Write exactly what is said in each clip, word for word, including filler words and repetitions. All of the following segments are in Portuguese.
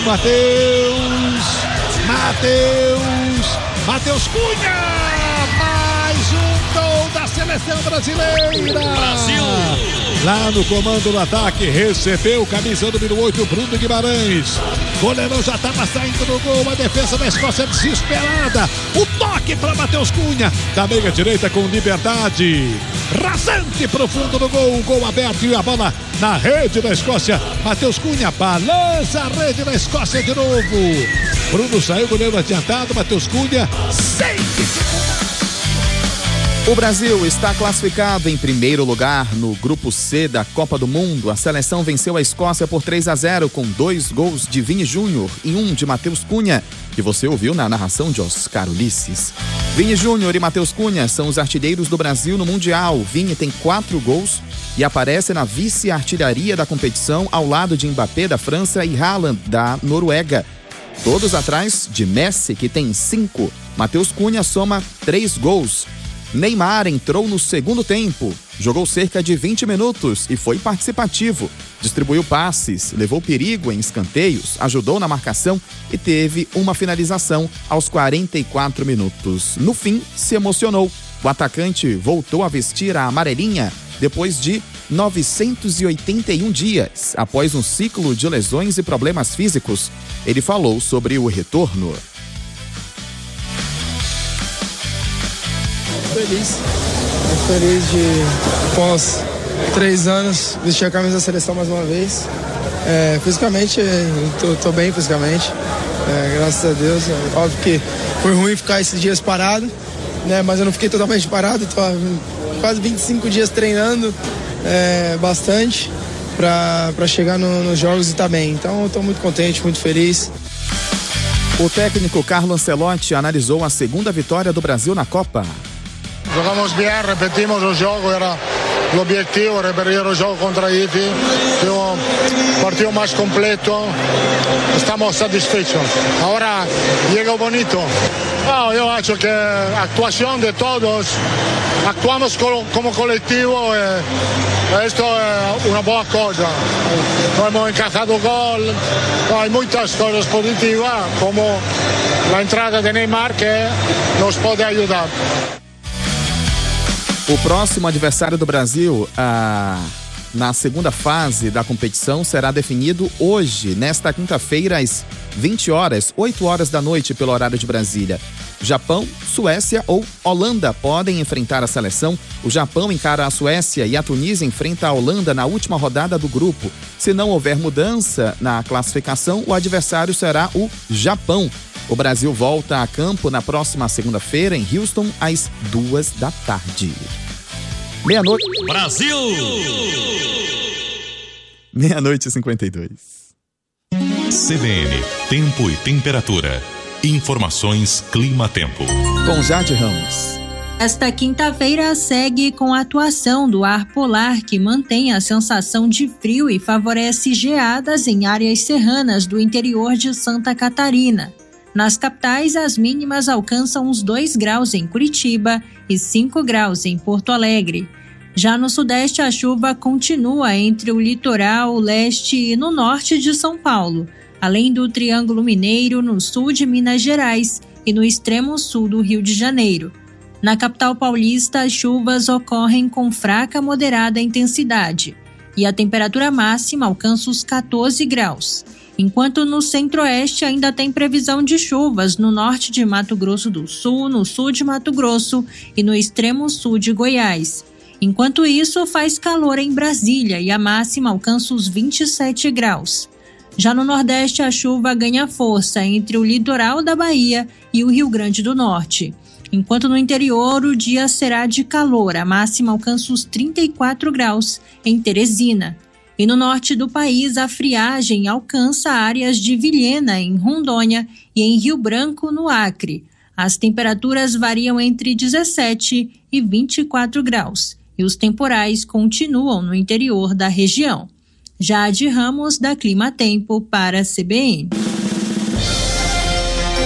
Matheus, Matheus, Matheus Cunha! Mais um gol da seleção brasileira! Brasil! Lá no comando do ataque, recebeu camisa número oito, Bruno Guimarães. Goleirão já estava saindo do gol, a defesa da Escócia desesperada. O toque para Matheus Cunha, da meia direita com liberdade. Rasante profundo no gol, gol aberto e a bola na rede da Escócia. Matheus Cunha balança a rede da Escócia de novo. Bruno saiu, goleiro adiantado, Matheus Cunha, seis. O Brasil está classificado em primeiro lugar no Grupo C da Copa do Mundo. A seleção venceu a Escócia por três a zero com dois gols de Vini Júnior e um de Matheus Cunha, que você ouviu na narração de Oscar Ulisses. Vini Júnior e Matheus Cunha são os artilheiros do Brasil no Mundial. Vini tem quatro gols e aparece na vice-artilharia da competição ao lado de Mbappé da França e Haaland da Noruega. Todos atrás de Messi, que tem cinco. Matheus Cunha soma três gols. Neymar entrou no segundo tempo, jogou cerca de vinte minutos e foi participativo. Distribuiu passes, levou perigo em escanteios, ajudou na marcação e teve uma finalização aos quarenta e quatro minutos. No fim, se emocionou. O atacante voltou a vestir a amarelinha depois de novecentos e oitenta e um dias, após um ciclo de lesões e problemas físicos. Ele falou sobre o retorno. Feliz, muito feliz de, após três anos, vestir a camisa da seleção mais uma vez. É, fisicamente, tô, tô bem fisicamente, é, graças a Deus. É, óbvio que foi ruim ficar esses dias parado, né, mas eu não fiquei totalmente parado, tô quase vinte e cinco dias treinando, é, bastante, para chegar no, nos jogos e tá bem. Então eu tô muito contente, muito feliz. O técnico Carlo Ancelotti analisou a segunda vitória do Brasil na Copa. Jogamos bem, repetimos o jogo, era o objetivo, repetir o jogo contra Haiti, um partido mais completo, estamos satisfeitos. Agora chega o bonito. Oh, eu acho que a atuação de todos, actuamos como coletivo e isto é uma boa coisa. Não hemos encajado o gol, há muitas coisas positivas, como a entrada de Neymar que nos pode ajudar. O próximo adversário do Brasil ah, na segunda fase da competição será definido hoje, nesta quinta-feira, às vinte horas, oito horas da noite, pelo horário de Brasília. Japão, Suécia ou Holanda podem enfrentar a seleção. O Japão encara a Suécia e a Tunísia enfrenta a Holanda na última rodada do grupo. Se não houver mudança na classificação, o adversário será o Japão. O Brasil volta a campo na próxima segunda-feira em Houston, às duas da tarde. Meia-noite. Brasil! Meia-noite e cinquenta e dois. C B N, tempo e temperatura. Informações Clima-Tempo. Com Jade Ramos. Esta quinta-feira segue com a atuação do ar polar, que mantém a sensação de frio e favorece geadas em áreas serranas do interior de Santa Catarina. Nas capitais, as mínimas alcançam os dois graus em Curitiba e cinco graus em Porto Alegre. Já no sudeste, a chuva continua entre o litoral, o leste e no norte de São Paulo, além do Triângulo Mineiro, no sul de Minas Gerais e no extremo sul do Rio de Janeiro. Na capital paulista, as chuvas ocorrem com fraca a moderada intensidade e a temperatura máxima alcança os catorze graus. Enquanto no centro-oeste ainda tem previsão de chuvas no norte de Mato Grosso do Sul, no sul de Mato Grosso e no extremo sul de Goiás. Enquanto isso, faz calor em Brasília e a máxima alcança os vinte e sete graus. Já no Nordeste, a chuva ganha força entre o litoral da Bahia e o Rio Grande do Norte. Enquanto no interior, o dia será de calor, a máxima alcança os trinta e quatro graus em Teresina. E no norte do país, a friagem alcança áreas de Vilhena, em Rondônia, e em Rio Branco, no Acre. As temperaturas variam entre dezessete e vinte e quatro graus, e os temporais continuam no interior da região. Jade Ramos, da Clima Tempo, para a C B N.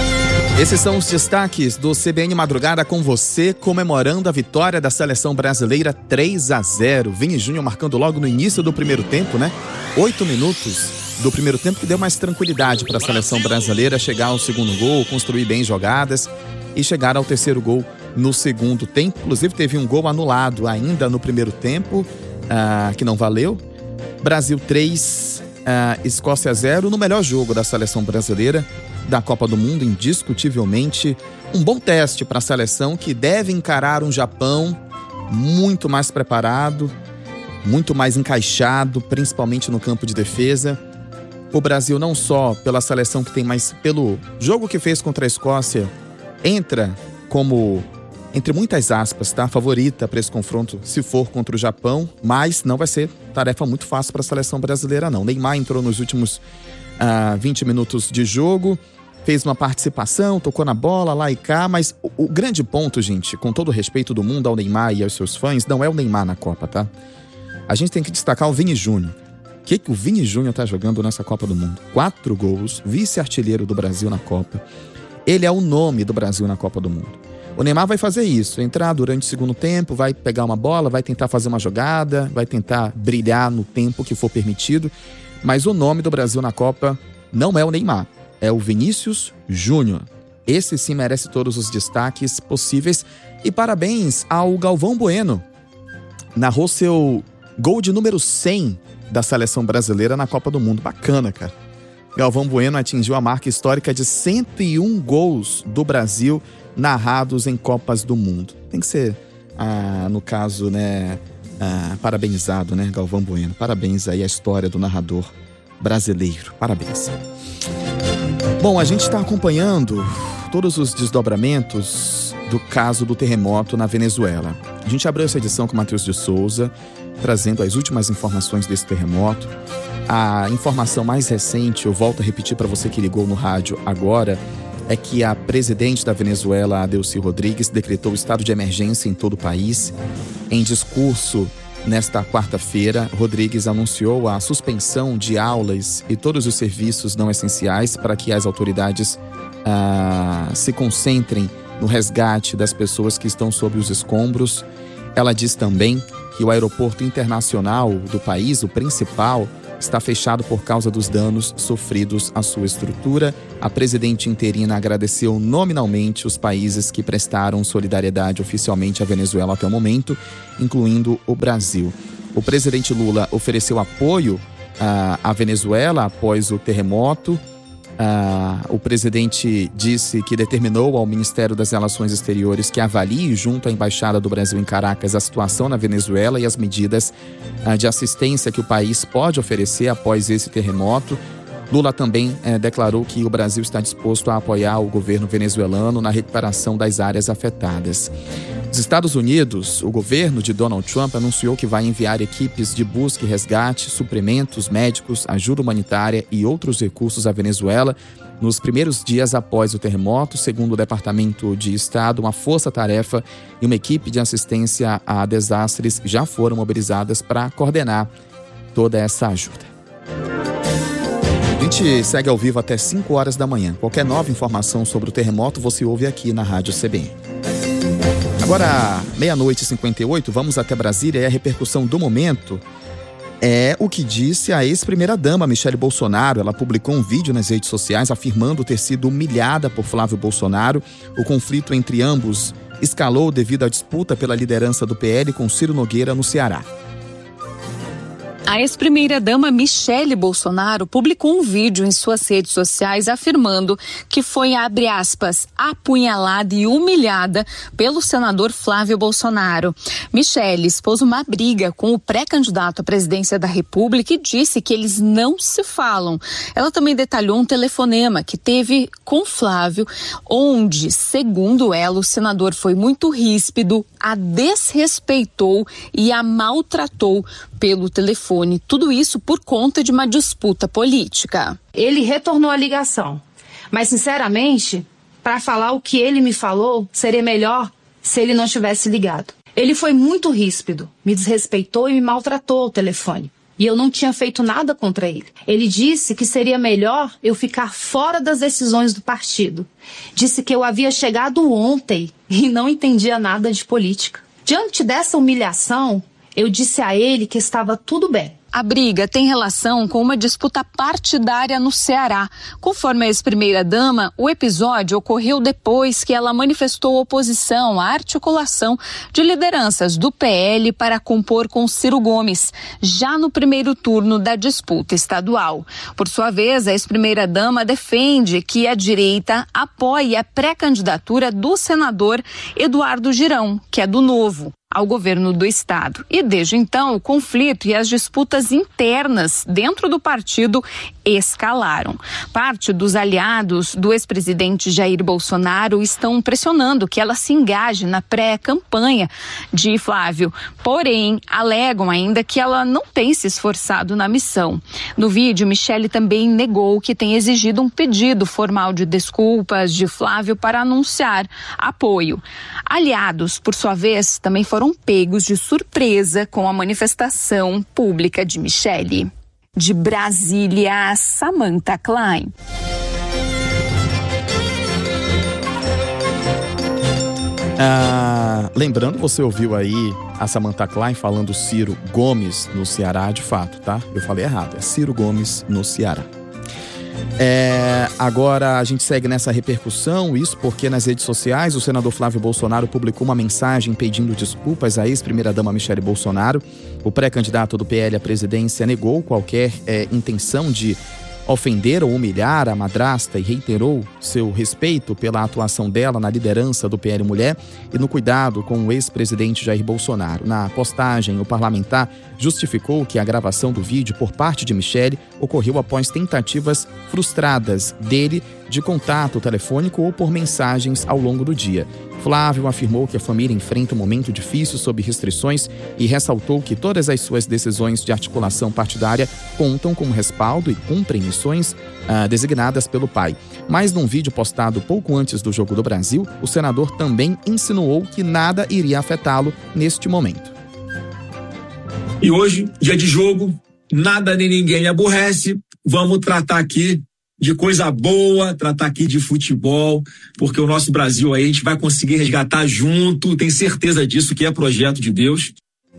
Esses são os destaques do C B N Madrugada com você, comemorando a vitória da seleção brasileira três a zero. Vini Júnior marcando logo no início do primeiro tempo, né? Oito minutos do primeiro tempo, que deu mais tranquilidade para a seleção brasileira chegar ao segundo gol, construir bem jogadas e chegar ao terceiro gol no segundo tempo. Inclusive teve um gol anulado ainda no primeiro tempo, ah, que não valeu. Brasil três, ah, Escócia zero, no melhor jogo da seleção brasileira da Copa do Mundo, indiscutivelmente. Um bom teste para a seleção, que deve encarar um Japão muito mais preparado, muito mais encaixado, principalmente no campo de defesa. O Brasil, não só pela seleção que tem, mas pelo jogo que fez contra a Escócia, entra como, entre muitas aspas, tá, favorita para esse confronto, se for contra o Japão, mas não vai ser tarefa muito fácil para a seleção brasileira, não. Neymar entrou nos últimos uh, vinte minutos de jogo, fez uma participação, tocou na bola lá e cá, mas o, o grande ponto, gente, com todo o respeito do mundo ao Neymar e aos seus fãs, não é o Neymar na Copa, tá? A gente tem que destacar o Vini Júnior. O que, que o Vini Júnior tá jogando nessa Copa do Mundo? Quatro gols, vice-artilheiro do Brasil na Copa. Ele é o nome do Brasil na Copa do Mundo. O Neymar vai fazer isso, entrar durante o segundo tempo, vai pegar uma bola, vai tentar fazer uma jogada, vai tentar brilhar no tempo que for permitido, mas o nome do Brasil na Copa não é o Neymar, é o Vinícius Júnior. Esse sim merece todos os destaques possíveis. E parabéns ao Galvão Bueno. Narrou seu gol de número cem da seleção brasileira na Copa do Mundo. Bacana, cara. Galvão Bueno atingiu a marca histórica de cento e um gols do Brasil narrados em Copas do Mundo. Tem que ser, ah, no caso, né, ah, parabenizado, né, Galvão Bueno. Parabéns aí à história do narrador brasileiro. Parabéns. Bom, a gente está acompanhando todos os desdobramentos do caso do terremoto na Venezuela. A gente abriu essa edição com o Matheus de Souza, trazendo as últimas informações desse terremoto. A informação mais recente, eu volto a repetir para você que ligou no rádio agora, é que a presidente da Venezuela, Delcy Rodrigues, decretou estado de emergência em todo o país. Em discurso nesta quarta-feira, Rodrigues anunciou a suspensão de aulas e todos os serviços não essenciais para que as autoridades ah, se concentrem no resgate das pessoas que estão sob os escombros. Ela diz também que o aeroporto internacional do país, o principal, está fechado por causa dos danos sofridos à sua estrutura. A presidente interina agradeceu nominalmente os países que prestaram solidariedade oficialmente à Venezuela até o momento, incluindo o Brasil. O presidente Lula ofereceu apoio uh, à Venezuela após o terremoto. Uh, o presidente disse que determinou ao Ministério das Relações Exteriores que avalie junto à Embaixada do Brasil em Caracas a situação na Venezuela e as medidas uh, de assistência que o país pode oferecer após esse terremoto. Lula também uh, declarou que o Brasil está disposto a apoiar o governo venezuelano na recuperação das áreas afetadas. Nos Estados Unidos, o governo de Donald Trump anunciou que vai enviar equipes de busca e resgate, suprimentos médicos, ajuda humanitária e outros recursos à Venezuela nos primeiros dias após o terremoto. Segundo o Departamento de Estado, uma força-tarefa e uma equipe de assistência a desastres já foram mobilizadas para coordenar toda essa ajuda. A gente segue ao vivo até cinco horas da manhã. Qualquer nova informação sobre o terremoto você ouve aqui na Rádio C B N. Agora, meia-noite e cinquenta e oito, vamos até Brasília e a repercussão do momento é o que disse a ex-primeira-dama Michele Bolsonaro. Ela publicou um vídeo nas redes sociais afirmando ter sido humilhada por Flávio Bolsonaro. O conflito entre ambos escalou devido à disputa pela liderança do P L com Ciro Nogueira no Ceará. A ex-primeira-dama Michele Bolsonaro publicou um vídeo em suas redes sociais afirmando que foi, abre aspas, apunhalada e humilhada pelo senador Flávio Bolsonaro. Michele expôs uma briga com o pré-candidato à presidência da República e disse que eles não se falam. Ela também detalhou um telefonema que teve com Flávio, onde, segundo ela, o senador foi muito ríspido, a desrespeitou e a maltratou pelo telefone. Tudo isso por conta de uma disputa política. Ele retornou a ligação, mas sinceramente, para falar o que ele me falou, seria melhor se ele não tivesse ligado. Ele foi muito ríspido, me desrespeitou e me maltratou ao telefone. E eu não tinha feito nada contra ele. Ele disse que seria melhor eu ficar fora das decisões do partido. Disse que eu havia chegado ontem e não entendia nada de política. Diante dessa humilhação, eu disse a ele que estava tudo bem. A briga tem relação com uma disputa partidária no Ceará. Conforme a ex-primeira-dama, o episódio ocorreu depois que ela manifestou oposição à articulação de lideranças do P L para compor com Ciro Gomes, já no primeiro turno da disputa estadual. Por sua vez, a ex-primeira-dama defende que a direita apoie a pré-candidatura do senador Eduardo Girão, que é do Novo, ao governo do estado. E desde então, o conflito e as disputas internas dentro do partido escalaram. Parte dos aliados do ex-presidente Jair Bolsonaro estão pressionando que ela se engaje na pré-campanha de Flávio. Porém, alegam ainda que ela não tem se esforçado na missão. No vídeo, Michele também negou que tem exigido um pedido formal de desculpas de Flávio para anunciar apoio. Aliados, por sua vez, também foram pegos de surpresa com a manifestação pública de Michele. De Brasília, Samantha Klein. Ah, lembrando, você ouviu aí a Samantha Klein falando Ciro Gomes no Ceará, de fato, tá? Eu falei errado, é Ciro Gomes no Ceará. É, agora a gente segue nessa repercussão, isso porque nas redes sociais o senador Flávio Bolsonaro publicou uma mensagem pedindo desculpas à ex-primeira-dama Michele Bolsonaro. O pré-candidato do P L à presidência negou qualquer é, intenção de ofender ou humilhar a madrasta e reiterou seu respeito pela atuação dela na liderança do P L Mulher e no cuidado com o ex-presidente Jair Bolsonaro. Na postagem, o parlamentar justificou que a gravação do vídeo por parte de Michele ocorreu após tentativas frustradas dele de contato telefônico ou por mensagens ao longo do dia. Flávio afirmou que a família enfrenta um momento difícil sob restrições e ressaltou que todas as suas decisões de articulação partidária contam com respaldo e cumprem missões ah, designadas pelo pai. Mas num vídeo postado pouco antes do Jogo do Brasil, o senador também insinuou que nada iria afetá-lo neste momento. E hoje, dia de jogo, nada nem ninguém me aborrece. Vamos tratar aqui de coisa boa, tratar aqui de futebol, porque o nosso Brasil aí a gente vai conseguir resgatar junto, tenho certeza disso, que é projeto de Deus.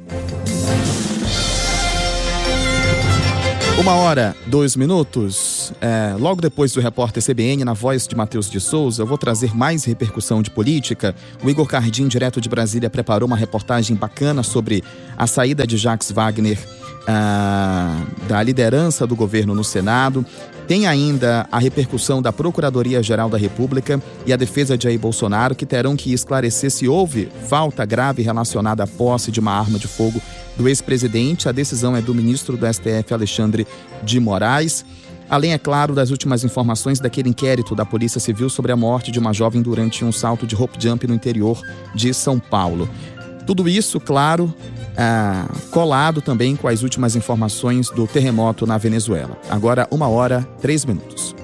Uma hora, dois minutos. É, logo depois do repórter C B N, na voz de Matheus de Souza, eu vou trazer mais repercussão de política. O Igor Cardim, direto de Brasília, preparou uma reportagem bacana sobre a saída de Jacques Wagner ah, da liderança do governo no Senado. Tem ainda a repercussão da Procuradoria-Geral da República e a defesa de Jair Bolsonaro, que terão que esclarecer se houve falta grave relacionada à posse de uma arma de fogo do ex-presidente. A decisão é do ministro do S T F, Alexandre de Moraes. Além, é claro, das últimas informações daquele inquérito da Polícia Civil sobre a morte de uma jovem durante um salto de rope jump no interior de São Paulo. Tudo isso, claro, ah, colado também com as últimas informações do terremoto na Venezuela. Agora, uma hora, três minutos.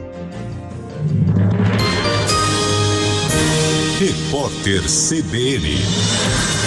Repórter C B N.